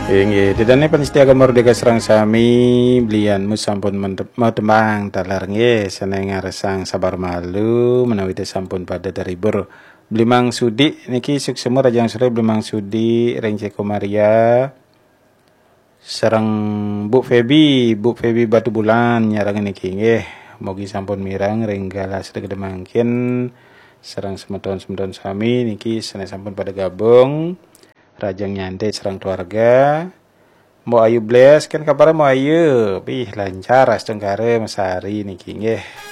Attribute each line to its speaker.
Speaker 1: Inggih, didane panitia merdeka serang sami belianmu sampun mau tembang talar nggih seneng ngaresang sabar malu menawi sampun pada daribur Blimang Sudi niki suksemu Rajang Sore Blimang Sudi Rengce Komaria sareng Bu Febi Batu Bulan nyarang niki nggih mugi sampun mirang renggala sedek mangkin sareng semeton sami niki seneng sampun pada gabung Rajang nyantai serang keluarga. Mau ayu bles kan kabarnya mau ayu. Bih lancar asteng kare Mas Hari niki nggih.